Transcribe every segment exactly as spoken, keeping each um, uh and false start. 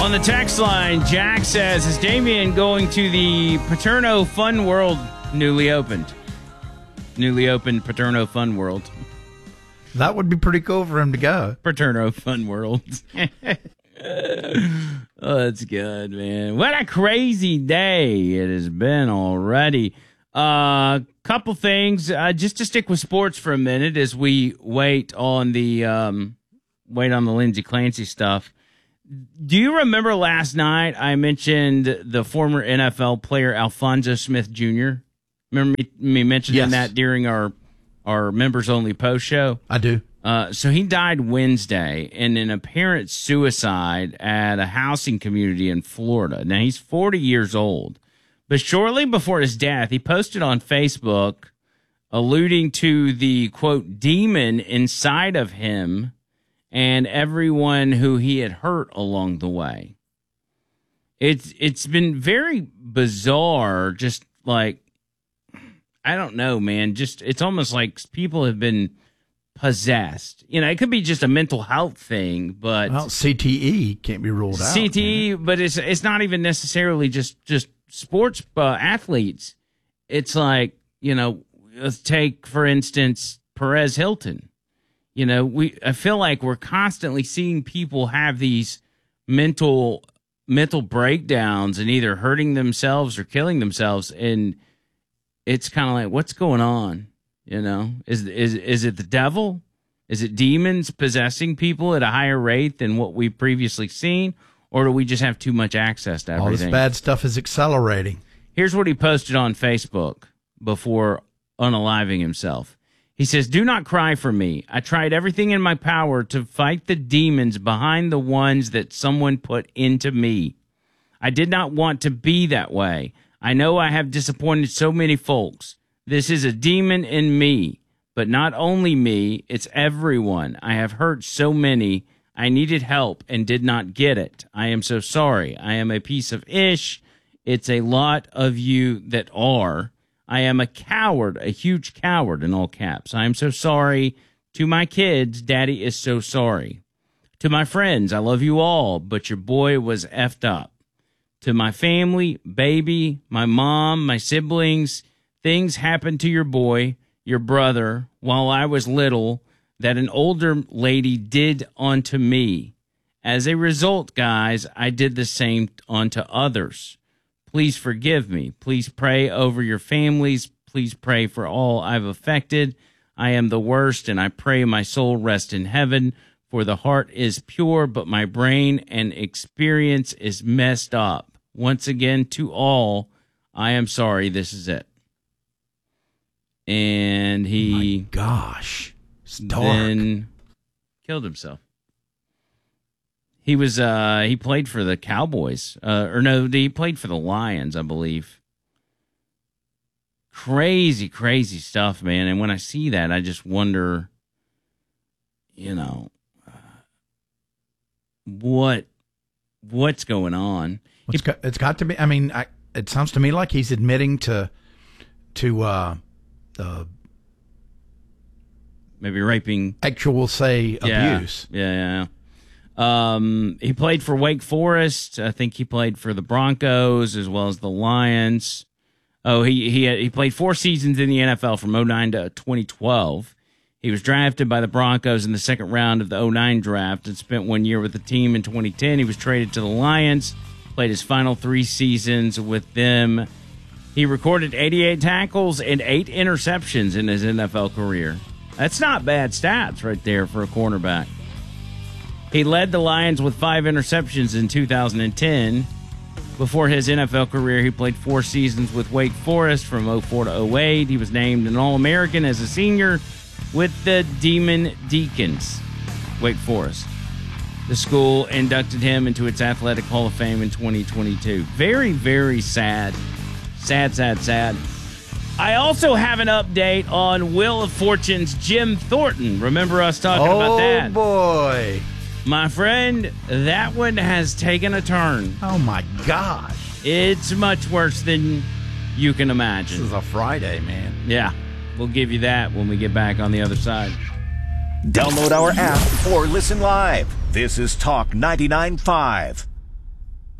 On the text line, Jack says, is Damian going to the Paterno Fun World newly opened? Newly opened Paterno Fun World. That would be pretty cool for him to go. Paterno Fun World. Oh, that's good, man. What a crazy day it has been already. A uh, couple things, uh, just to stick with sports for a minute as we wait on the um, wait on the Lindsey Clancy stuff. Do you remember last night I mentioned the former N F L player Alphonso Smith Junior? Remember me, me mentioning yes. that during our our members only post show? I do. Uh, so he died Wednesday in an apparent suicide at a housing community in Florida. Now, he's forty years old. But shortly before his death, he posted on Facebook alluding to the, quote, demon inside of him and everyone who he had hurt along the way. It's It's been very bizarre, just like, I don't know, man. Just it's almost like people have been possessed. You know, it could be just a mental health thing, but well, C T E can't be ruled out. C T E, but it's it's not even necessarily just just sports uh, athletes. It's like, you know, let's take for instance Perez Hilton. You know, we I feel like we're constantly seeing people have these mental mental breakdowns and either hurting themselves or killing themselves, and it's kind of like, what's going on? You know, is is is it the devil? Is it demons possessing people at a higher rate than what we've previously seen? Or do we just have too much access to everything? All this bad stuff is accelerating. Here's what he posted on Facebook before unaliving himself. He says, do not cry for me. I tried everything in my power to fight the demons behind the ones that someone put into me. I did not want to be that way. I know I have disappointed so many folks. This is a demon in me, but not only me, it's everyone. I have hurt so many. I needed help and did not get it. I am so sorry. I am a piece of ish. It's a lot of you that are. I am a coward, a huge coward in all caps. I am so sorry. To my kids, Daddy is so sorry. To my friends, I love you all, but your boy was effed up. To my family, baby, my mom, my siblings, things happened to your boy, your brother, while I was little, that an older lady did onto me. As a result, guys, I did the same onto others. Please forgive me. Please pray over your families. Please pray for all I've affected. I am the worst, and I pray my soul rest in heaven, for the heart is pure, but my brain and experience is messed up. Once again, to all, I am sorry. This is it. And he, my gosh, it's dark. Then killed himself. He was uh, he played for the Cowboys, uh, or no, he played for the Lions, I believe. Crazy, crazy stuff, man. And when I see that, I just wonder, you know, uh, what what's going on. It's got, it's got to be. I mean, I, it sounds to me like he's admitting to to uh, uh, maybe raping, actual say yeah, abuse. Yeah, yeah. Um, he played for Wake Forest. I think he played for the Broncos as well as the Lions. Oh, he he he played four seasons in the N F L from oh nine to twenty twelve. He was drafted by the Broncos in the second round of the oh nine draft and spent one year with the team in twenty ten. He was traded to the Lions, played his final three seasons with them. He recorded eighty-eight tackles and eight interceptions in his N F L career. That's not bad stats right there for a cornerback. He led the Lions with five interceptions in two thousand ten. Before his N F L career, he played four seasons with Wake Forest from oh four to oh eight. He was named an All-American as a senior with the Demon Deacons, Wake Forest. The school inducted him into its Athletic Hall of Fame in twenty twenty-two. Very, very sad. Sad, sad, sad. I also have an update on Wheel of Fortune's Jim Thornton. Remember us talking oh, about that? Oh, boy. My friend, that one has taken a turn. Oh, my gosh. It's much worse than you can imagine. This is a Friday, man. Yeah. We'll give you that when we get back on the other side. Download our app or listen live. This is Talk ninety-nine point five.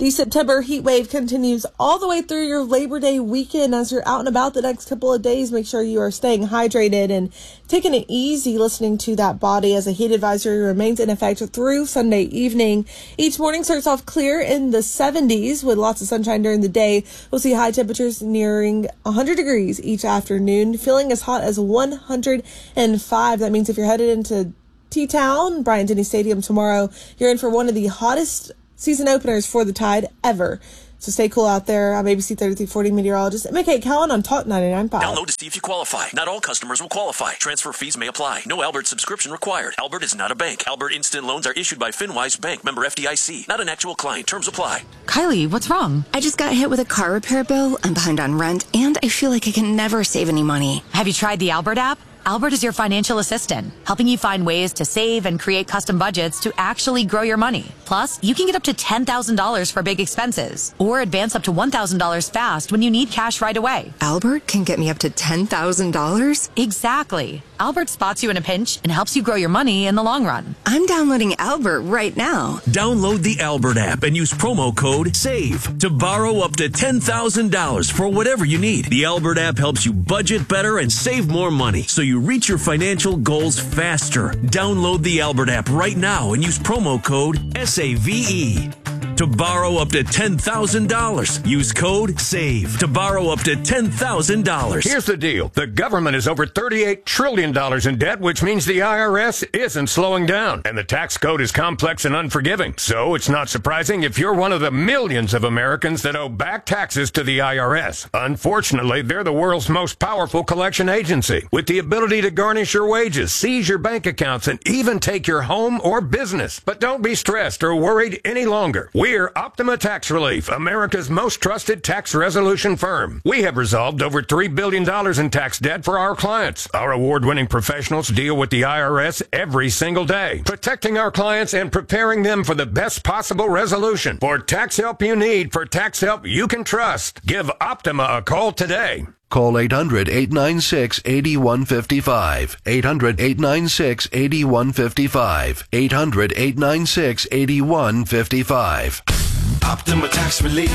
The September heat wave continues all the way through your Labor Day weekend. As you're out and about the next couple of days, make sure you are staying hydrated and taking it easy listening to that body, as a heat advisory remains in effect through Sunday evening. Each morning starts off clear in the seventies with lots of sunshine during the day. We'll see high temperatures nearing one hundred degrees each afternoon, feeling as hot as one hundred five. That means if you're headed into T-Town, Bryant-Denny Stadium tomorrow, you're in for one of the hottest season openers for the Tide ever. So stay cool out there. I'm A B C thirty-three forty meteorologist M K Cowan on Talk ninety-nine point five. Download to see if you qualify. Not all customers will qualify. Transfer fees may apply. No Albert subscription required. Albert is not a bank. Albert Instant Loans are issued by FinWise Bank, member F D I C. Not an actual client. Terms apply. Kylie, what's wrong? I just got hit with a car repair bill. I'm behind on rent, and I feel like I can never save any money. Have you tried the Albert app? Albert is your financial assistant, helping you find ways to save and create custom budgets to actually grow your money. Plus, you can get up to ten thousand dollars for big expenses, or advance up to one thousand dollars fast when you need cash right away. Albert can get me up to ten thousand dollars? Exactly. Albert spots you in a pinch and helps you grow your money in the long run. I'm downloading Albert right now. Download the Albert app and use promo code SAVE to borrow up to ten thousand dollars for whatever you need. The Albert app helps you budget better and save more money, so you reach your financial goals faster. Download the Albert app right now and use promo code S A V E to borrow up to ten thousand dollars. Use code SAVE to borrow up to ten thousand dollars. Here's the deal. The government is over thirty-eight trillion dollars in debt, which means the I R S isn't slowing down. And the tax code is complex and unforgiving. So it's not surprising if you're one of the millions of Americans that owe back taxes to the I R S. Unfortunately, they're the world's most powerful collection agency, with the ability to garnish your wages, seize your bank accounts, and even take your home or business. But don't be stressed or worried any longer. We're Optima Tax Relief, America's most trusted tax resolution firm. We have resolved over three billion dollars in tax debt for our clients. Our award-winning professionals deal with the I R S every single day, protecting our clients and preparing them for the best possible resolution. For tax help you need, for tax help you can trust, give Optima a call today. Call eight hundred, eight nine six, eight one five five. eight hundred, eight nine six, eight one five five. eight hundred, eight nine six, eight one five five. Optima Tax Relief.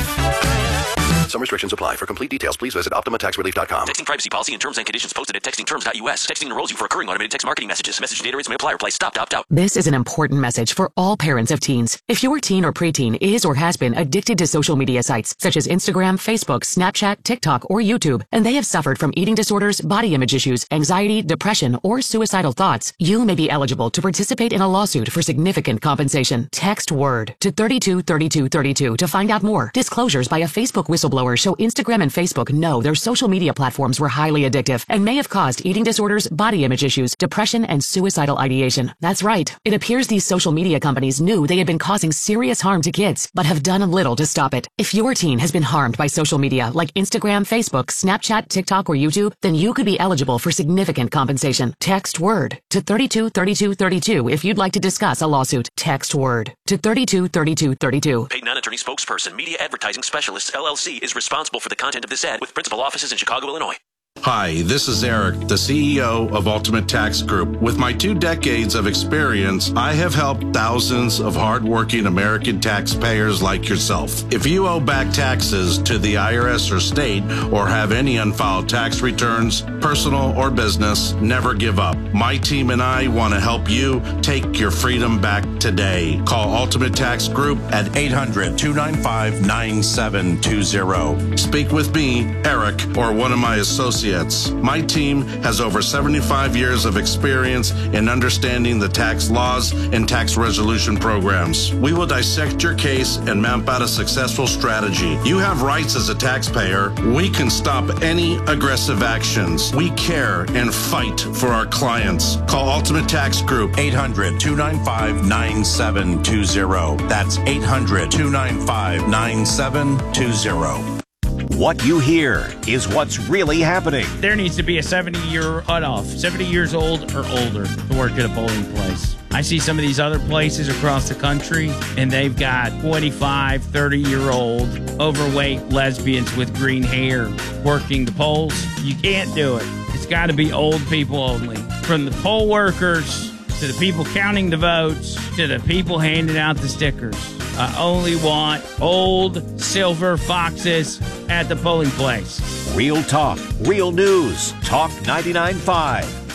Some restrictions apply. For complete details, please visit Optima Tax Relief dot com. Texting privacy policy and terms and conditions posted at texting terms dot U S. Texting enrolls you for recurring automated text marketing messages. Message data rates may apply. Reply stop to opt out. This is an important message for all parents of teens. If your teen or preteen is or has been addicted to social media sites such as Instagram, Facebook, Snapchat, TikTok, or YouTube, and they have suffered from eating disorders, body image issues, anxiety, depression, or suicidal thoughts, you may be eligible to participate in a lawsuit for significant compensation. Text WORD to thirty-two thirty-two thirty-two to find out more. Disclosures by a Facebook whistleblower show Instagram and Facebook know their social media platforms were highly addictive and may have caused eating disorders, body image issues, depression, and suicidal ideation. That's right. It appears these social media companies knew they had been causing serious harm to kids, but have done little to stop it. If your teen has been harmed by social media like Instagram, Facebook, Snapchat, TikTok, or YouTube, then you could be eligible for significant compensation. Text WORD to thirty-two thirty-two thirty-two if you'd like to discuss a lawsuit. Text WORD to thirty-two thirty-two thirty-two. Paid non-attorney spokesperson, Media Advertising Specialists, L L C, is responsible for the content of this ad with principal offices in Chicago, Illinois. Hi, this is Eric, the C E O of Ultimate Tax Group. With my two decades of experience, I have helped thousands of hardworking American taxpayers like yourself. If you owe back taxes to the I R S or state, or have any unfiled tax returns, personal or business, never give up. My team and I want to help you take your freedom back today. Call Ultimate Tax Group at eight hundred, two nine five, nine seven two zero. Speak with me, Eric, or one of my associates. My team has over seventy-five years of experience in understanding the tax laws and tax resolution programs. We will dissect your case and map out a successful strategy. You have rights as a taxpayer. We can stop any aggressive actions. We care and fight for our clients. Call Ultimate Tax Group, eight hundred, two nine five, nine seven two zero. That's eight hundred, two nine five, nine seven two zero. What you hear is what's really happening. There needs to be a seventy-year cutoff, seventy years old or older to work at a bowling place. I see some of these other places across the country, and they've got twenty-five, thirty-year-old overweight lesbians with green hair working the polls. You can't do it. It's got to be old people only. From the poll workers to the people counting the votes to the people handing out the stickers. I only want old silver foxes at the polling place. Real talk, real news. Talk ninety-nine point five.